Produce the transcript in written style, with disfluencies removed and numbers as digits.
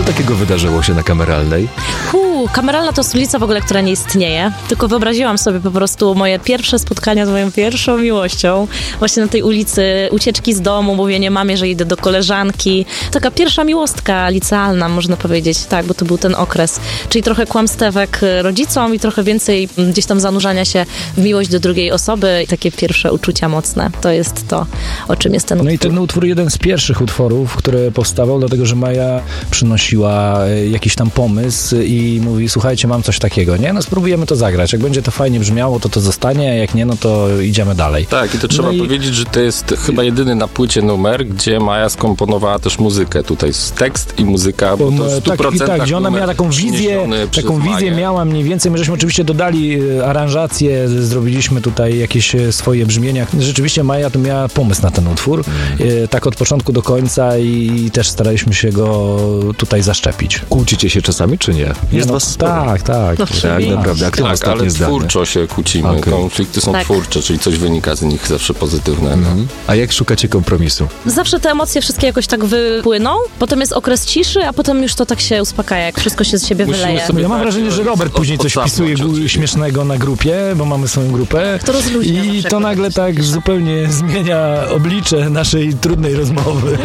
Co takiego wydarzyło się na Kameralnej? Kameralna to ulica w ogóle, która nie istnieje, tylko wyobraziłam sobie po prostu moje pierwsze spotkania z moją pierwszą miłością. Właśnie na tej ulicy, ucieczki z domu, mówienie mamie, że idę do koleżanki. Taka pierwsza miłostka licealna, można powiedzieć, tak, bo to był ten okres. Czyli trochę kłamstewek rodzicom i trochę więcej gdzieś tam zanurzania się w miłość do drugiej osoby i takie pierwsze uczucia mocne. To jest to, o czym jest ten utwór. No i ten utwór jeden z pierwszych utworów, który powstawał, dlatego że Maja przynosiła jakiś tam pomysł i mówi, słuchajcie, mam coś takiego, nie? No spróbujemy to zagrać. Jak będzie to fajnie brzmiało, to zostanie, a jak nie, no to idziemy dalej. Tak, i to trzeba powiedzieć, że to jest chyba jedyny na płycie numer, gdzie Maja skomponowała też muzykę. Tutaj jest tekst i muzyka, bo to w 100% tak, gdzie ona miała taką wizję miała mniej więcej. My żeśmy oczywiście dodali aranżację, zrobiliśmy tutaj jakieś swoje brzmienia. Rzeczywiście Maja tu miała pomysł na ten utwór, tak od początku do końca i też staraliśmy się go tutaj zaszczepić. Kłócicie się czasami, czy nie? Jest was sporo. Tak. No, tak, naprawdę. Jak to ostatnie ale zdanie? twórczo się kłócimy. Okay. Konflikty są twórcze, czyli coś wynika z nich zawsze pozytywnego. A jak szukacie kompromisu? Zawsze te emocje wszystkie jakoś tak wypłyną, potem jest okres ciszy, a potem już to tak się uspokaja, jak wszystko się z siebie wyleje. Ja mam wrażenie, że Robert później coś wpisuje śmiesznego na grupie, bo mamy swoją grupę To rozluźnia i to nagle tak zupełnie zmienia oblicze naszej trudnej rozmowy.